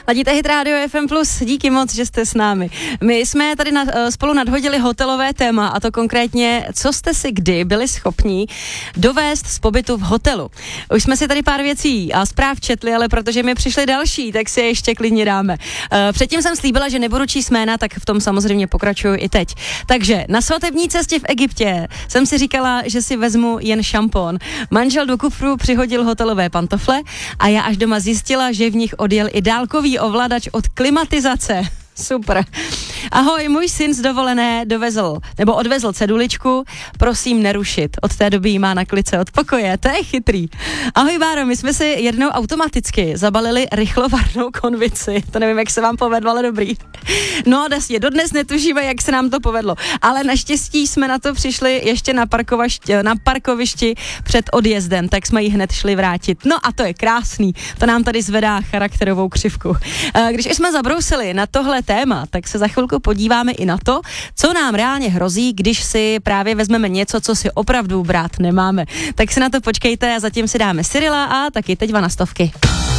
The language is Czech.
Ladíte Hit Radio FM+, díky moc, že jste s námi. My jsme tady spolu nadhodili hotelové téma, a to konkrétně, co jste si kdy byli schopní dovést z pobytu v hotelu. Už jsme si tady pár věcí a zpráv četli, ale protože mi přišly další, tak si je ještě klidně dáme. Předtím jsem slíbila, že nebudu číst jména, tak v tom samozřejmě pokračuju i teď. Takže na svatební cestě v Egyptě jsem si říkala, že si vezmu jen šampon. Manžel do kufru přihodil hotelové pantofle a já až doma zjistila, že v nich odjel i dálkový ovladač od klimatizace. Super. Ahoj, můj syn z dovolené odvezl ceduličku, prosím nerušit. Od té doby jí má na klice od pokoje, to je chytrý. Ahoj Báro, my jsme si jednou automaticky zabalili rychlovarnou konvici. To nevím, jak se vám povedlo, ale dobrý. No, dodnes netužíme, jak se nám to povedlo. Ale naštěstí jsme na to přišli ještě na parkovišti před odjezdem, tak jsme ji hned šli vrátit. No a to je krásný. To nám tady zvedá charakterovou křivku. Když jsme zabrousili na tohle téma, tak se za chvilku podíváme i na to, co nám reálně hrozí, když si právě vezmeme něco, co si opravdu brát nemáme. Tak si na to počkejte a zatím si dáme Cyrila a taky teď 2 na 100.